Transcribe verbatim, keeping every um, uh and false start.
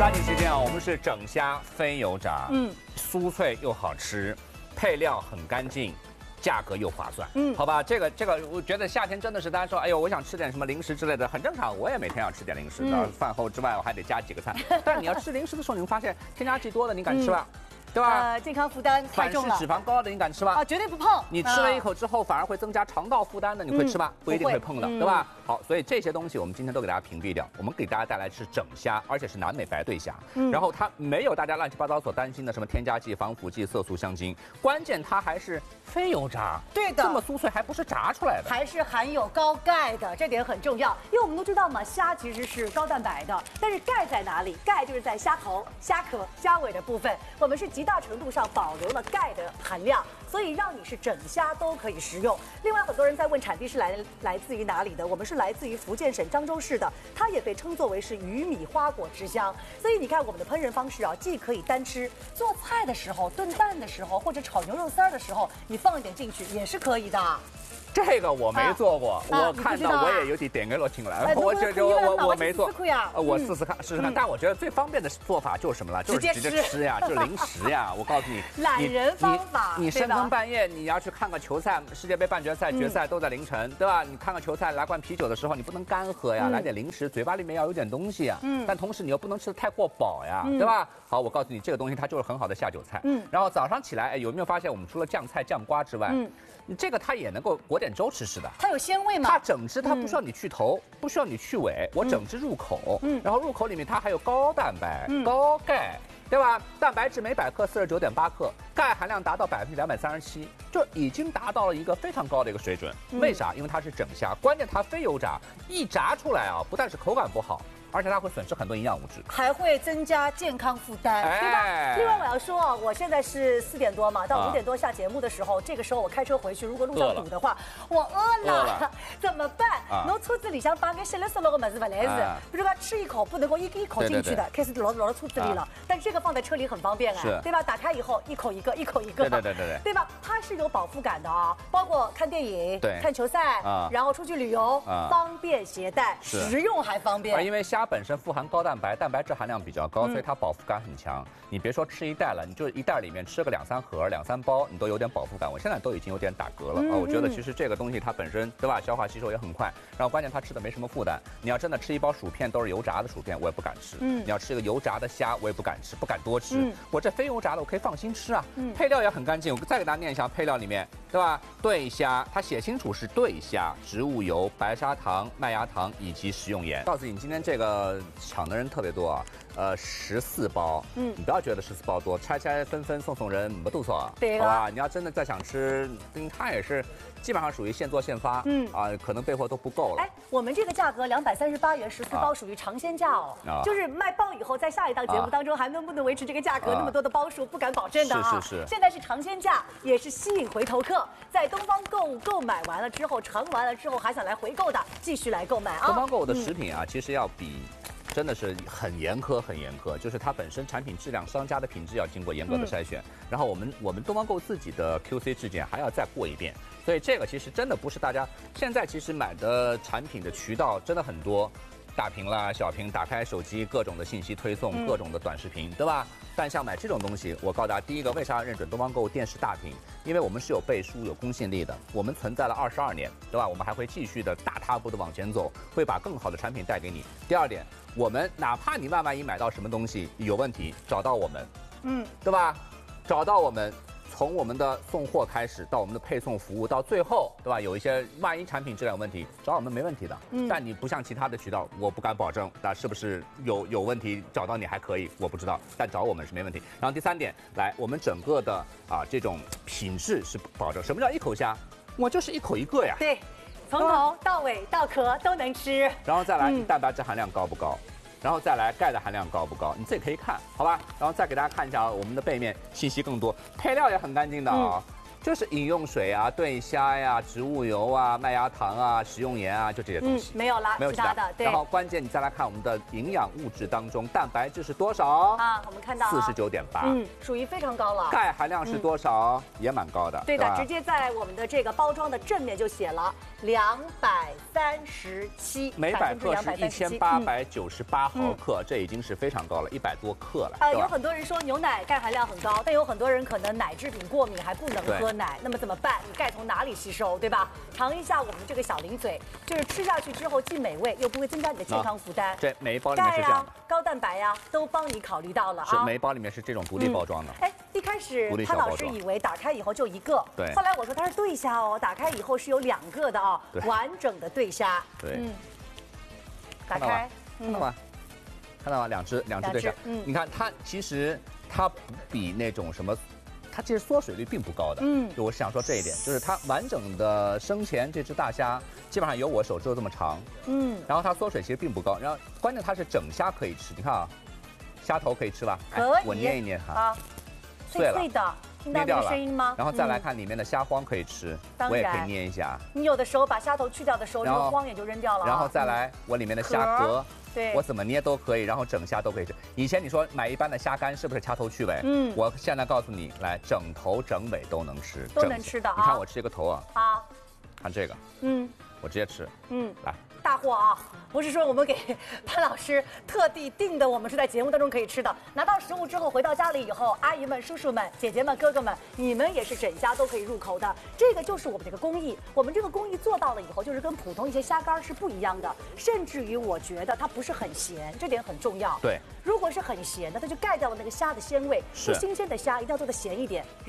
抓紧时间啊！我们是整虾非油炸， 嗯， 酥脆又好吃，配料很干净，价格又划算， 嗯， 好吧，这个这个，我觉得夏天真的是大家说，哎呦，我想吃点什么零食之类的，很正常，我也每天要吃点零食的， 嗯、 饭后之外我还得加几个菜。但是你要吃零食的时候，你会发现添加剂多的，你敢吃吧？嗯对吧？ 呃，健康负担太重了。 反式脂肪高的你敢吃吗？ 啊，绝对不碰。 你吃了一口之后，反而会增加肠道负担的，你会吃吗？不一定会碰的，对吧？好，所以这些东西我们今天都给大家屏蔽掉。我们给大家带来是整虾，而且是南美白对虾。然后它没有大家乱七八糟所担心的什么添加剂、防腐剂、色素、香精，关键它还是非油炸。 对的， 这么酥脆，还不是炸出来的， 还是含有高钙的，这点很重要。因为我们都知道嘛，虾其实是高蛋白的，但是钙在哪里？钙就是在虾头、虾壳、虾尾的部分，我们是极大程度上保留了钙的含量，所以让你是整虾都可以食用。另外，很多人在问产地是来来自于哪里的，我们是来自于福建省漳州市的，它也被称作为是鱼米花果之乡。所以你看我们的烹饪方式啊，既可以单吃，做菜的时候、炖蛋的时候，或者炒牛肉丝儿的时候，你放一点进去也是可以的。 这个我没做过， 啊、 我看到我也有点点给我请来了， 哎、 我觉得我我没做， 啊、 我试试看试试看。嗯、但我觉得最方便的做法就是什么了，就是直接吃呀，就是零食呀。我告诉你， 懒人方法， 你你深更半夜你要去看个球赛，世界杯半决赛、决赛都在凌晨，对吧？你看个球赛，来罐啤酒的时候，你不能干喝呀，来点零食，嘴巴里面要有点东西呀。嗯。但同时你又不能吃得太过饱呀，对吧？好，我告诉你，这个东西它就是很好的下酒菜。嗯。然后早上起来，哎，有没有发现我们除了酱菜、酱瓜之外，嗯。你这个它也能够裹点粥吃吃的， 它有鲜味吗？ 它整只它不需要你去头，嗯、不需要你去尾，我整只入口，嗯，然后入口里面它还有高蛋白、嗯、高钙，对吧？蛋白质每百克四十九点八克，钙含量达到百分之两百三十七，就已经达到了一个非常高的一个水准。嗯、为啥？因为它是整虾，关键它非油炸，一炸出来啊，不但是口感不好。而且它会损失很多营养物质， 还会增加健康负担，哎、对吧？另外我要说啊，我现在是四点多嘛，到五点多下节目的时候，啊、这个时候我开车回去，如果路上堵的话，我饿了，饿了怎么办？侬、啊、车子里向摆个稀里嗦落的么子不来事，啊、比如说吃一口不能够一一口进去的，开始落落到车子里了。啊、但这个放在车里很方便哎，对吧？打开以后一口一个，一口一个， 对对对对对， 对吧？它是有饱腹感的啊，包括看电影、看球赛，啊、然后出去旅游，啊、方便携带，实用还方便。 啊，因为虾本身富含高蛋白，蛋白质含量比较高，所以它饱腹感很强。你别说吃一袋了，你就一袋里面吃个两三盒、两三包，你都有点饱腹感。我现在都已经有点打嗝了啊！我觉得其实这个东西它本身对吧，消化吸收也很快，然后关键它吃的没什么负担。你要真的吃一包薯片都是油炸的薯片，我也不敢吃。嗯，你要吃一个油炸的虾，我也不敢吃，不敢多吃。嗯、我这非油炸的我可以放心吃啊。嗯，配料也很干净，我再给大家念一下配料里面，对吧？对虾，它写清楚是对虾，植物油、白砂糖、麦芽糖以及食用盐。告诉你，今天这个抢的人特别多啊，呃，十四包，嗯，你不要觉得十四包多，拆拆分分送送人没多少， 对好吧？你要真的再想吃，嗯，它也是基本上属于现做现发，嗯啊，可能备货都不够了。 哎，我们这个价格两百三十八元十四包，属于尝鲜价哦，啊、就是卖爆以后，在下一档节目当中还能不能维持这个价格，啊、那么多的包数不敢保证的啊。 是是是， 现在是尝鲜价，也是吸引回头客，在东方购物购买完了之后，尝完了之后还想来回购的，继续来购买啊。 东方购物的食品啊，嗯、其实要比。真的是很严苛，很严苛，就是它本身产品质量、商家的品质要经过严格的筛选，嗯、然后我们我们东方购自己的 Q C 质检还要再过一遍，所以这个其实真的不是大家现在其实买的产品的渠道真的很多，大屏啦、小屏，打开手机各种的信息推送，嗯、各种的短视频，对吧？但像买这种东西，我告诉大家，第一个为啥要认准东方购物电视大屏？因为我们是有背书、有公信力的，我们存在了二十二年，对吧？我们还会继续的大踏步的往前走，会把更好的产品带给你。第二点，我们哪怕你万万一买到什么东西有问题，找到我们，嗯，对吧？找到我们。从我们的送货开始，到我们的配送服务，到最后，对吧？有一些万一产品质量有问题，找我们没问题的。嗯，但你不像其他的渠道，我不敢保证，那是不是有有问题？找到你还可以，我不知道，但找我们是没问题。然后第三点，来，我们整个的啊这种品质是保证。什么叫一口虾？我就是一口一个呀。 对，从头到尾到壳都能吃。 然后再来，你蛋白质含量高不高？然后再来钙的含量高不高，你自己可以看好吧。然后再给大家看一下我们的背面信息更多，配料也很干净的啊、哦。嗯、 就是饮用水啊、对虾呀、植物油啊、麦芽糖啊、食用盐啊，就这些东西。 嗯，没有了， 没有其他的。对。 然后关键你再来看我们的营养物质当中，蛋白质是多少？ 啊，我们看到四十九点八， 嗯，属于非常高了。 钙含量是多少？嗯、也蛮高的。 对的，直接在我们的这个包装的正面就写了两百三十七， 每百克是一千八百九十八毫克，嗯、这已经是非常高了，一百多克了。 呃，有很多人说牛奶钙含量很高，但有很多人可能奶制品过敏，还不能喝奶，那么怎么办？你钙从哪里吸收，对吧？尝一下我们这个小零嘴，就是吃下去之后既美味又不会增加你的健康负担。 这每一包里面是这样的， 高蛋白呀、啊，都帮你考虑到了啊。 是每一包里面是这种独立包装的。 哎、嗯，一开始潘老师以为打开以后就一个， 对。 后来我说它是对虾哦，打开以后是有两个的哦，完整的对虾。 对。嗯。 打开， 看到吗？看到吗？两只，两只对虾。嗯。你看它其实它不比那种什么。它其实缩水率并不高的，嗯，就我想说这一点，就是它完整的生前这只大虾，基本上有我手指头这么长，嗯，然后它缩水其实并不高，然后关键它是整虾可以吃，你看啊，虾头可以吃吧？ 可以， 我捏一捏哈， 啊，脆脆的，听到那个声音吗？ 然后再来看里面的虾荒可以吃，我也可以捏一下。 你有的时候把虾头去掉的时候，那个荒也就扔掉了。 然后再来我里面的虾壳。 对， 我怎么捏都可以，然后整虾都可以吃。以前你说买一般的虾干是不是掐头去尾？嗯，我现在告诉你，来整头整尾都能吃， 都能吃的啊。 你看我吃一个头啊， 好， 看这个，嗯，我直接吃，嗯，来。 大货啊，不是说我们给潘老师特地定的，我们是在节目当中可以吃的。拿到食物之后，回到家里以后，阿姨们、叔叔们、姐姐们、哥哥们，你们也是整虾都可以入口的。这个就是我们这个工艺。我们这个工艺做到了以后，就是跟普通一些虾干是不一样的，甚至于我觉得它不是很咸，这点很重要。 对， 如果是很咸的，它就盖掉了那个虾的鲜味。 是新鲜的虾一定要做的咸一点。